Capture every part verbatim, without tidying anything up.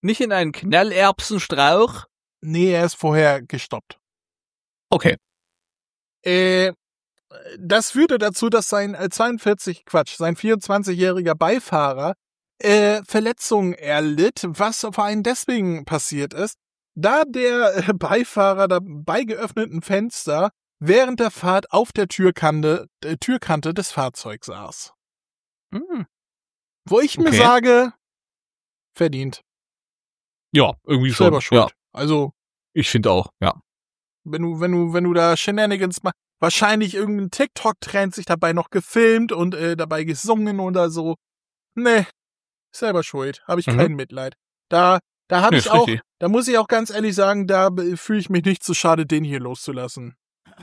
Nicht in einen Knallerbsenstrauch? Nee, er ist vorher gestoppt. Okay. Äh, das führte dazu, dass sein äh, zweiundvierzig, Quatsch, sein vierundzwanzigjähriger Beifahrer äh, Verletzungen erlitt, was vor allem deswegen passiert ist, da der äh, Beifahrer da bei geöffneten Fenster während der Fahrt auf der Türkante, äh, Türkante des Fahrzeugs saß. Hm. Wo ich mir Okay. sage, verdient. Ja, irgendwie schon. Selber schuld. Ja, Also, ich finde auch, ja. wenn du, wenn du, wenn du da Shenanigans machst, wahrscheinlich irgendein TikTok-Trend sich dabei noch gefilmt und äh, dabei gesungen oder so. Nee, selber schuld. Habe ich Mhm. kein Mitleid. Da, da habe Nee, ich ist auch, richtig. da muss ich auch ganz ehrlich sagen, da äh, fühle ich mich nicht zu schade, den hier loszulassen.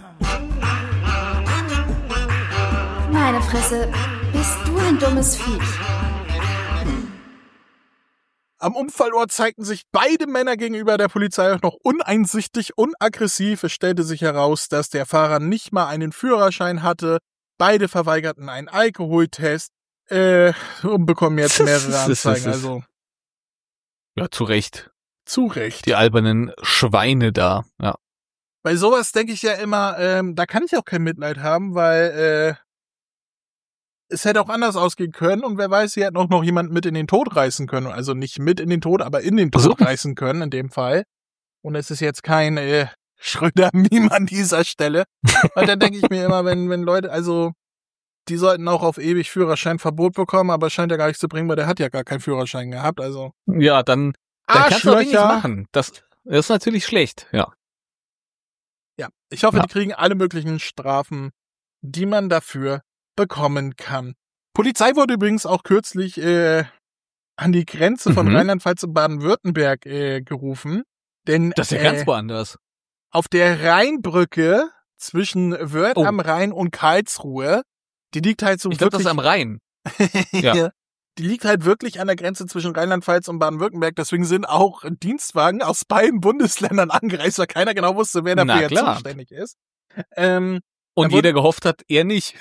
Meine Fresse, bist du ein dummes Viech. Am Unfallort zeigten sich beide Männer gegenüber der Polizei auch noch uneinsichtig und aggressiv. Es stellte sich heraus, dass der Fahrer nicht mal einen Führerschein hatte. Beide verweigerten einen Alkoholtest äh, und bekommen jetzt mehrere Anzeigen. Also Ja, zu Recht. zu Recht. Die albernen Schweine da, ja. Bei sowas denke ich ja immer, ähm, da kann ich auch kein Mitleid haben, weil äh, es hätte auch anders ausgehen können und wer weiß, sie hätten auch noch jemanden mit in den Tod reißen können. Also nicht mit in den Tod, aber in den Tod So. reißen können in dem Fall. Und es ist jetzt kein äh, Schröder-Meme an dieser Stelle. Weil dann denke ich mir immer, wenn wenn Leute, also die sollten auch auf ewig Führerscheinverbot bekommen, aber scheint ja gar nicht zu bringen, weil der hat ja gar keinen Führerschein gehabt. Also Ja, dann, dann kannst du auch wenig Arschlöcher. machen. Das, das ist natürlich schlecht, ja. Ja, ich hoffe, Ja. die kriegen alle möglichen Strafen, die man dafür bekommen kann. Polizei wurde übrigens auch kürzlich äh, an die Grenze von Mhm. Rheinland-Pfalz und Baden-Württemberg äh, gerufen, denn Das ist ja äh, ganz woanders. auf der Rheinbrücke zwischen Wörth Oh. am Rhein und Karlsruhe, die liegt halt so Ich glaube, das wirklich ist am Rhein. Ja. Die liegt halt wirklich an der Grenze zwischen Rheinland-Pfalz und Baden-Württemberg. Deswegen sind auch Dienstwagen aus beiden Bundesländern angereist, weil keiner genau wusste, wer Na dafür jetzt klar. zuständig ist. Ähm, Und Da jeder gehofft hat, er nicht.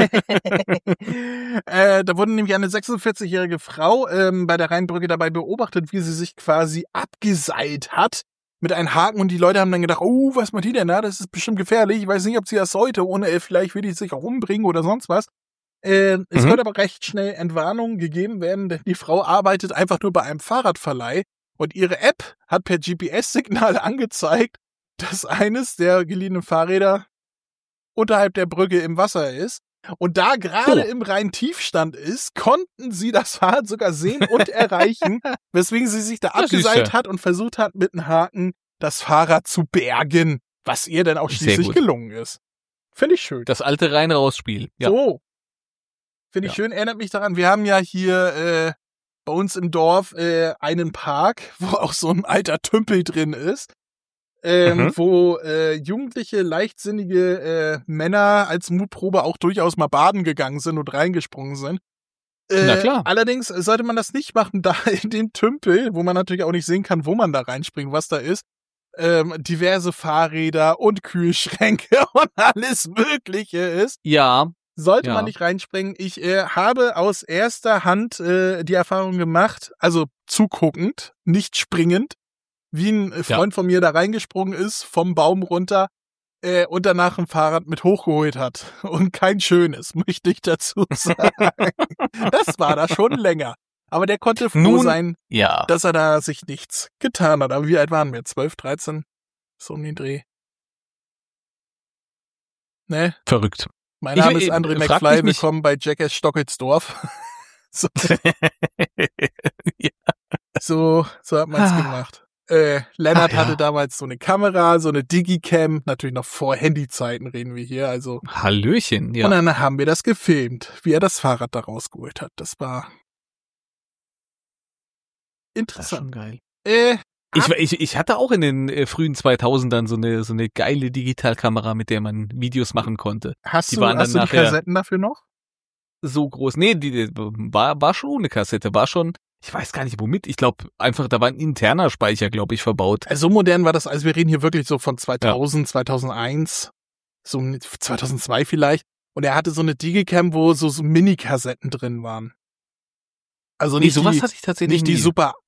äh, da wurde nämlich eine sechsundvierzigjährige Frau ähm, bei der Rheinbrücke dabei beobachtet, wie sie sich quasi abgeseilt hat mit einem Haken und die Leute haben dann gedacht, oh, was macht die denn da? Das ist bestimmt gefährlich. Ich weiß nicht, ob sie das sollte, ohne äh, vielleicht will die sich auch umbringen oder sonst was. Äh, es Mhm. konnte aber recht schnell Entwarnung gegeben werden, denn die Frau arbeitet einfach nur bei einem Fahrradverleih und ihre App hat per G P S-Signal angezeigt, dass eines der geliehenen Fahrräder unterhalb der Brücke im Wasser ist. Und da gerade Oh. im Rhein-Tiefstand ist, konnten sie das Fahrrad sogar sehen und erreichen, weswegen sie sich da Das ist abgeseilt ja- hat und versucht hat, mit einem Haken das Fahrrad zu bergen, was ihr dann auch Sehr schließlich gut. gelungen ist. Finde ich schön. Das alte Rein-Raus-Spiel. Ja. So. Finde ich Ja. schön, erinnert mich daran, wir haben ja hier äh, bei uns im Dorf äh, einen Park, wo auch so ein alter Tümpel drin ist. Ähm, Mhm. wo äh, jugendliche, leichtsinnige äh, Männer als Mutprobe auch durchaus mal baden gegangen sind und reingesprungen sind. Äh, Na klar. Allerdings sollte man das nicht machen, da in dem Tümpel, wo man natürlich auch nicht sehen kann, wo man da reinspringt, was da ist, ähm, diverse Fahrräder und Kühlschränke und alles Mögliche ist. Ja. Sollte Ja. man nicht reinspringen. Ich äh, habe aus erster Hand äh, die Erfahrung gemacht, also zuguckend, nicht springend, wie ein äh, Freund von mir da reingesprungen ist, vom Baum runter äh, und danach ein Fahrrad mit hochgeholt hat. Und kein schönes, möchte ich dazu sagen. Das war da schon länger. Aber der konnte froh Nun- sein, Ja. dass er da sich nichts getan hat. Aber wie alt waren wir? zwölf, dreizehn? So um den Dreh. Ne? Verrückt. Mein Ich- Name ist ich- André frag McFly, mich nicht- willkommen bei Jackass Stockelsdorf. so, so, so hat man's Ah. gemacht. Äh, Lennart Ach ja. hatte damals so eine Kamera, so eine Digicam, natürlich noch vor Handyzeiten reden wir hier, also. Hallöchen, ja. Und dann haben wir das gefilmt, wie er das Fahrrad da rausgeholt hat. Das war Das ist interessant. schon geil. Äh, Ich, ich, ich hatte auch in den äh, frühen zweitausendern so eine, so eine geile Digitalkamera, mit der man Videos machen konnte. hast Die du, waren hast du dann die nachher- Kassetten dafür noch? So groß. Nee, die, die war, war schon ohne Kassette. War schon, ich weiß gar nicht womit. Ich glaube, einfach, da war ein interner Speicher, glaube ich, verbaut. Also so modern war das, also wir reden hier wirklich so von zweitausend, zweitausendeins, so zweitausendzwei vielleicht. Und er hatte so eine Digicam, wo so, so Mini-Kassetten drin waren. Also Nee, nicht sowas die, hatte ich tatsächlich nicht die nie. super